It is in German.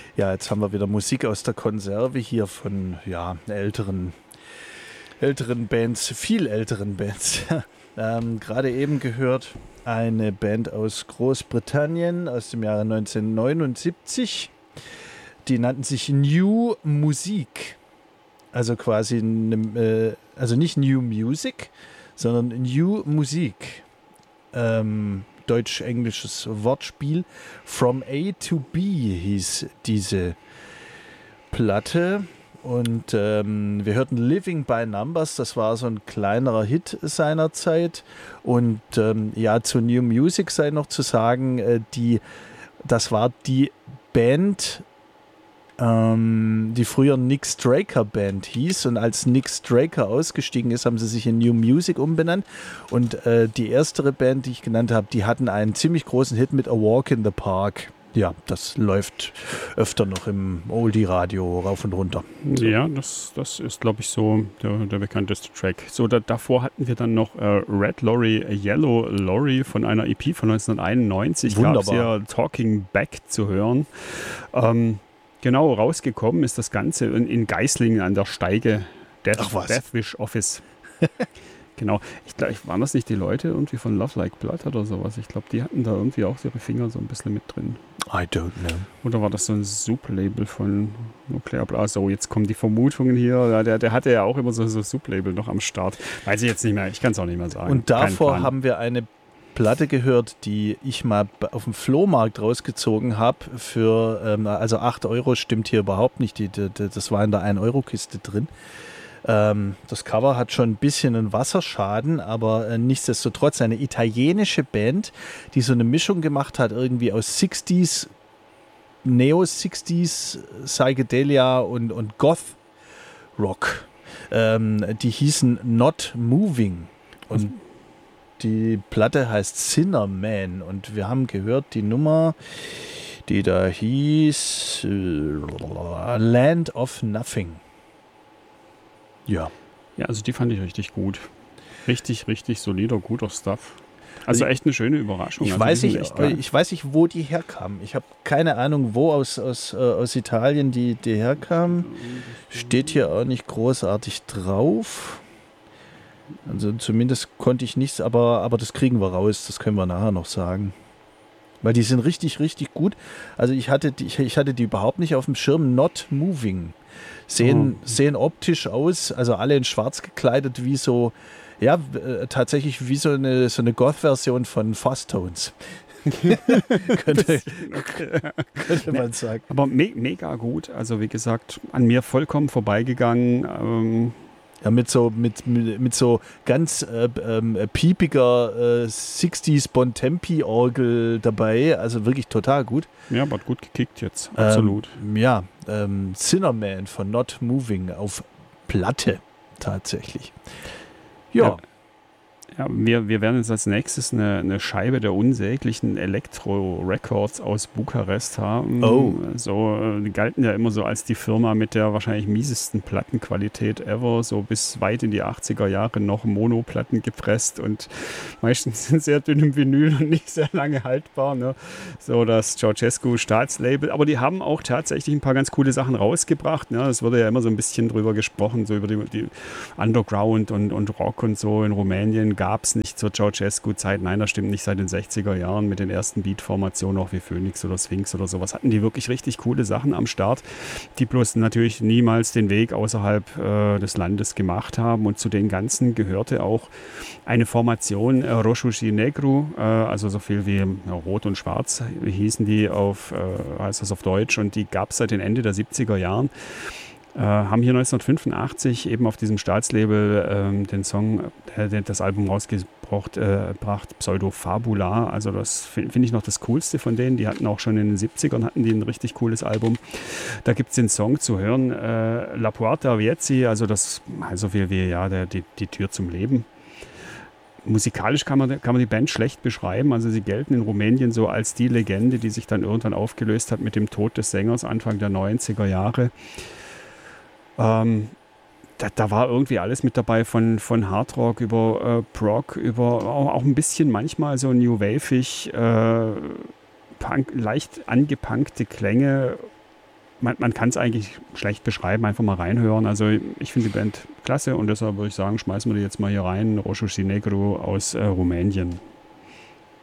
Ja, jetzt haben wir wieder Musik aus der Konserve hier von älteren Bands, viel älteren Bands. Gerade eben gehört eine Band aus Großbritannien aus dem Jahre 1979. Die nannten sich New Musik. Also quasi, also nicht New Music, sondern New Musik. Deutsch-englisches Wortspiel. From A to B hieß diese Platte. Und wir hörten Living by Numbers, das war so ein kleinerer Hit seiner Zeit. Und zu New Music sei noch zu sagen, das war die Band, die früher Nick Straker Band hieß, und als Nick Straker ausgestiegen ist, haben sie sich in New Music umbenannt, und die erstere Band, die ich genannt habe, die hatten einen ziemlich großen Hit mit A Walk in the Park. Ja, das läuft öfter noch im Oldie-Radio rauf und runter. So. Ja, das ist, glaube ich, so der bekannteste Track. So, davor hatten wir dann noch Red Lorry, Yellow Lorry von einer EP von 1991. Wunderbar. Gab es ja Talking Back zu hören. Genau, rausgekommen ist das Ganze in Geislingen an der Steige, Deathwish Office. Genau. Waren das nicht die Leute irgendwie von Love Like Blood oder sowas? Ich glaube, die hatten da irgendwie auch ihre Finger so ein bisschen mit drin. I don't know. Oder war das so ein Sublabel von Nuclear Blast? So, jetzt kommen die Vermutungen hier. Der hatte ja auch immer so Sublabel noch am Start. Weiß ich jetzt nicht mehr. Ich kann es auch nicht mehr sagen. Und davor haben wir eine Platte gehört, die ich mal auf dem Flohmarkt rausgezogen habe für, also 8 Euro stimmt hier überhaupt nicht. Das war in der 1-Euro-Kiste drin. Das Cover hat schon ein bisschen einen Wasserschaden, aber nichtsdestotrotz eine italienische Band, die so eine Mischung gemacht hat, irgendwie aus 60s, Neo-60s, Psychedelia und Goth-Rock. Die hießen Not Moving. Und die Platte heißt Sinner Man. Und wir haben gehört, die Nummer, die da hieß Land of Nothing. Ja. Ja, also die fand ich richtig gut. Richtig, richtig solider, guter Stuff. Also echt eine schöne Überraschung. Ich weiß nicht, wo die herkamen. Ich habe keine Ahnung, wo aus Italien die herkamen. Steht hier auch nicht großartig drauf. Also zumindest konnte ich nichts, aber das kriegen wir raus. Das können wir nachher noch sagen. Weil die sind richtig, richtig gut. Also ich hatte die überhaupt nicht auf dem Schirm. Not Moving. Sehen optisch aus, also alle in schwarz gekleidet, wie so, tatsächlich wie so eine Goth-Version von Fuzz-Tones. könnte man sagen. Aber mega gut. Also wie gesagt, an mir vollkommen vorbeigegangen. Ja, mit so ganz piepiger 60s Bontempi-Orgel dabei, also wirklich total gut. Ja, aber gut gekickt jetzt, absolut. Sinner Man von Not Moving auf Platte tatsächlich. Ja. Ja, wir werden jetzt als nächstes eine Scheibe der unsäglichen Elektro-Records aus Bukarest haben. Oh. Die galten ja immer so als die Firma mit der wahrscheinlich miesesten Plattenqualität ever. So bis weit in die 80er Jahre noch Monoplatten gepresst und meistens in sehr dünnem Vinyl und nicht sehr lange haltbar. Ne? So das Ceausescu Staatslabel. Aber die haben auch tatsächlich ein paar ganz coole Sachen rausgebracht. Ne? Es wurde ja immer so ein bisschen drüber gesprochen, so über die Underground und Rock und so in Rumänien. Gab es nicht zur Ceausescu-Zeit. Nein, das stimmt nicht, seit den 60er Jahren mit den ersten Beat-Formationen, auch wie Phoenix oder Sphinx oder sowas, hatten die wirklich richtig coole Sachen am Start, die bloß natürlich niemals den Weg außerhalb des Landes gemacht haben. Und zu den Ganzen gehörte auch eine Formation Roșu și Negru, also so viel wie Rot und Schwarz hießen die heißt das auf Deutsch, und die gab es seit den Ende der 70er Jahren. Haben hier 1985 eben auf diesem Staatslabel den Song, das Album rausgebracht, Pseudo Fabula. Also das finde ich noch das Coolste von denen. Die hatten auch schon in den 70ern ein richtig cooles Album. Da gibt es den Song zu hören, La Porta Vietzi, also viel wie die Tür zum Leben. Musikalisch kann man die Band schlecht beschreiben. Also sie gelten in Rumänien so als die Legende, die sich dann irgendwann aufgelöst hat mit dem Tod des Sängers Anfang der 90er Jahre. Da war irgendwie alles mit dabei, von Hardrock über Prog, über auch ein bisschen manchmal so New Wave-ig, leicht angepunkte Klänge man kann es eigentlich schlecht beschreiben, einfach mal reinhören. Also ich finde die Band klasse und deshalb würde ich sagen, schmeißen wir die jetzt mal hier rein. Roșu și Negru aus Rumänien.